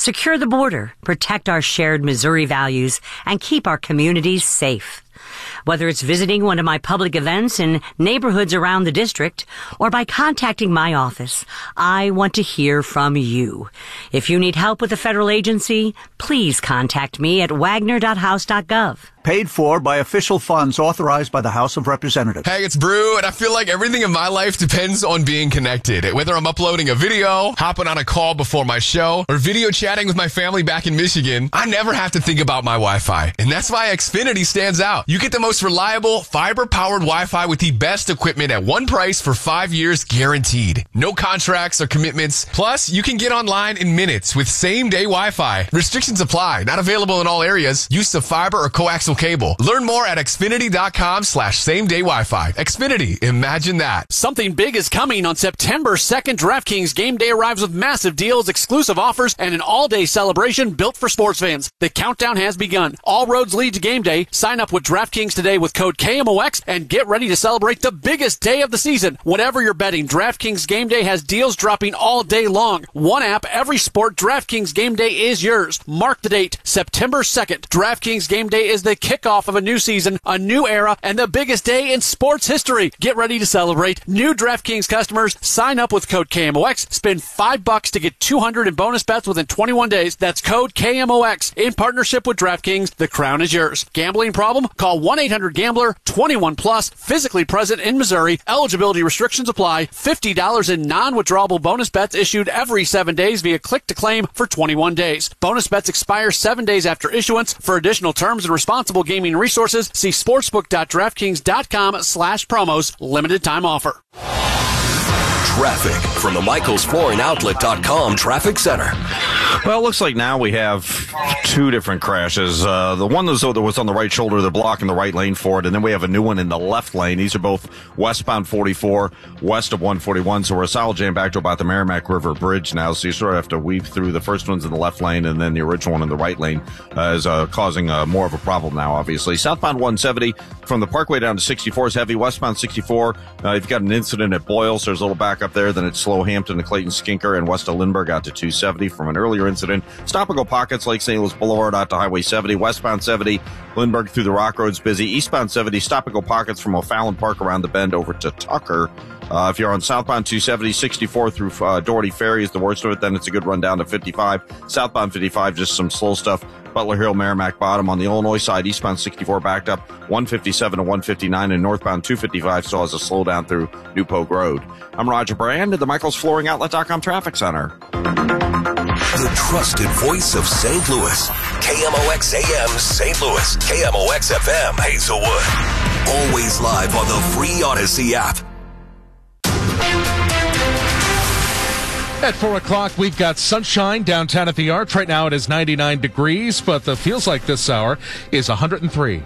secure the border, protect our shared Missouri values, and keep our communities safe. Whether it's visiting one of my public events in neighborhoods around the district or by contacting my office, I want to hear from you. If you need help with a federal agency, please contact me at wagner.house.gov. Paid for by official funds authorized by the House of Representatives. Hey, it's Brew, and I feel like everything in my life depends on being connected. Whether I'm uploading a video, hopping on a call before my show, or video chatting with my family back in Michigan, I never have to think about my Wi-Fi. And that's why Xfinity stands out. You get the most reliable, fiber-powered Wi-Fi with the best equipment at one price for 5 years guaranteed. No contracts or commitments. Plus, you can get online in minutes with same-day Wi-Fi. Restrictions apply. Not available in all areas. Use of fiber or coaxial cable. Learn more at xfinity.com/same-day Wi-Fi. Xfinity. Imagine that. Something big is coming on September 2nd. DraftKings Game Day arrives with massive deals, exclusive offers, and an all-day celebration built for sports fans. The countdown has begun. All roads lead to Game Day. Sign up with DraftKings today with code KMOX and get ready to celebrate the biggest day of the season. Whatever you're betting, DraftKings Game Day has deals dropping all day long. One app, every sport. DraftKings Game Day is yours. Mark the date, September 2nd. DraftKings Game Day is the kickoff of a new season, a new era, and the biggest day in sports history. Get ready to celebrate. New DraftKings customers, sign up with code KMOX. Spend $5 to get $200 in bonus bets within 21 days. That's code KMOX. In partnership with DraftKings, the crown is yours. Gambling problem? Call 1-800-GAMBLER. 21 plus. Physically present in Missouri. Eligibility restrictions apply. $50 in non-withdrawable bonus bets issued every 7 days via click to claim for 21 days. Bonus bets expire 7 days after issuance. For additional terms and responsible gaming resources, see sportsbook.draftkings.com/promos. Limited time offer. Traffic from the MichaelsFlooringOutlet.com Traffic Center. Well, it looks like now we have two different crashes. The one that was on the right shoulder of the block in the right lane for it, and then we have a new one in the left lane. These are both westbound 44, west of 141, so we're a solid jam back to about the Merrimack River Bridge now, so you sort of have to weave through. The first one's in the left lane, and then the original one in the right lane is causing more of a problem now, obviously. Southbound 170 from the Parkway down to 64 is heavy. Westbound 64, you've got an incident at Boyle, so there's a little backup there. Then it's Slow Hampton to Clayton Skinker and west of Lindbergh out to 270 from an earlier incident. Stop and go pockets, Lake St. Louis Boulevard out to Highway 70. Westbound 70, Lindbergh through the Rock Road's busy. Eastbound 70, stop and go pockets from O'Fallon Park around the bend over to Tucker. If you're on southbound 270, 64 through Doherty Ferry is the worst of it. Then it's a good run down to 55. Southbound 55, just some slow stuff. Butler Hill, Merrimack Bottom. On the Illinois side, eastbound 64 backed up 157 to 159, and northbound 255 still has a slowdown through New Pogue Road. I'm Roger Brand at the MichaelsFlooringOutlet.com Traffic Center. The trusted voice of St. Louis. KMOX AM St. Louis. KMOX FM Hazelwood. Always live on the free Odyssey app. At 4 o'clock, we've got sunshine downtown at the Arch. Right now it is 99 degrees, but the feels like this hour is 103.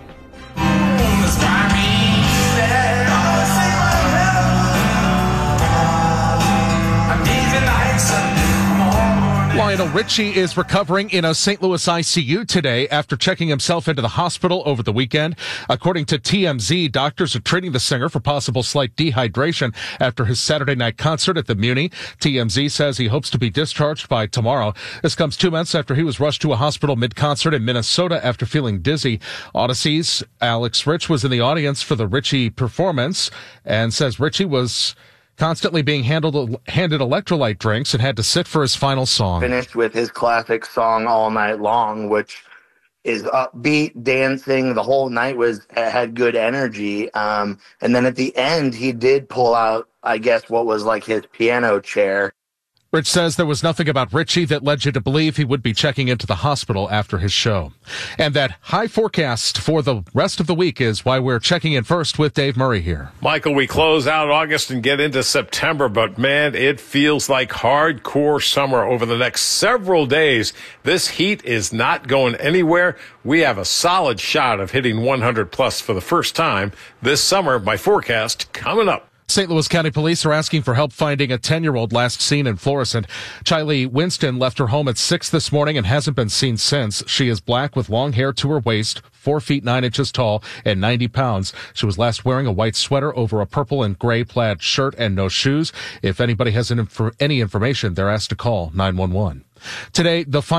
Lionel Richie is recovering in a St. Louis ICU today after checking himself into the hospital over the weekend. According to TMZ, doctors are treating the singer for possible slight dehydration after his Saturday night concert at the Muni. TMZ says he hopes to be discharged by tomorrow. This comes 2 months after he was rushed to a hospital mid-concert in Minnesota after feeling dizzy. Odyssey's Alex Rich was in the audience for the Richie performance and says Richie was constantly being handed electrolyte drinks and had to sit for his final song. Finished with his classic song All Night Long, which is upbeat, dancing. The whole night had good energy. And then at the end, he did pull out, I guess, what was like his piano chair. Rich says there was nothing about Richie that led you to believe he would be checking into the hospital after his show. And that high forecast for the rest of the week is why we're checking in first with Dave Murray here. Michael, we close out August and get into September, but man, it feels like hardcore summer over the next several days. This heat is not going anywhere. We have a solid shot of hitting 100 plus for the first time this summer. My forecast coming up. St. Louis County Police are asking for help finding a 10-year-old last seen in Florissant. Chylee Winston left her home at 6 this morning and hasn't been seen since. She is black with long hair to her waist, 4 feet 9 inches tall, and 90 pounds. She was last wearing a white sweater over a purple and gray plaid shirt and no shoes. If anybody has any information, they're asked to call 911. Today, the